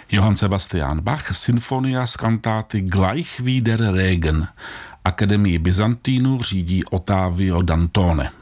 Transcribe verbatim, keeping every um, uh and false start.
Johann Sebastian Bach, Sinfonia z kantáty Gleich wie der Regen. Akademii Byzantínu řídí Ottavio Dantone.